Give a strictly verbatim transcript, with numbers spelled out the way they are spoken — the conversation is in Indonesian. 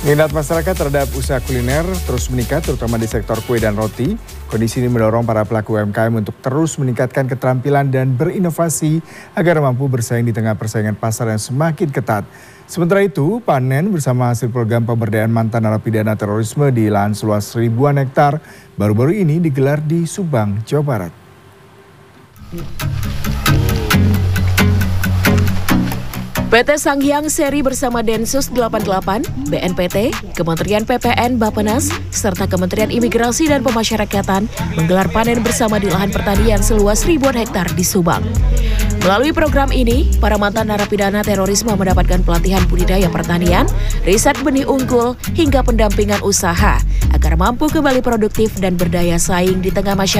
Minat masyarakat terhadap usaha kuliner terus meningkat, terutama di sektor kue dan roti. Kondisi ini mendorong para pelaku U M K M untuk terus meningkatkan keterampilan dan berinovasi agar mampu bersaing di tengah persaingan pasar yang semakin ketat. Sementara itu, panen bersama hasil program pemberdayaan mantan narapidana terorisme di lahan seluas ribuan hektar baru-baru ini digelar di Subang, Jawa Barat. P T Sanghyang Seri bersama Densus delapan puluh delapan, B N P T, Kementerian P P N Bappenas, serta Kementerian Imigrasi dan Pemasyarakatan menggelar panen bersama di lahan pertanian seluas ribuan hektar di Subang. Melalui program ini, para mantan narapidana terorisme mendapatkan pelatihan budidaya pertanian, riset benih unggul, hingga pendampingan usaha agar mampu kembali produktif dan berdaya saing di tengah masyarakat.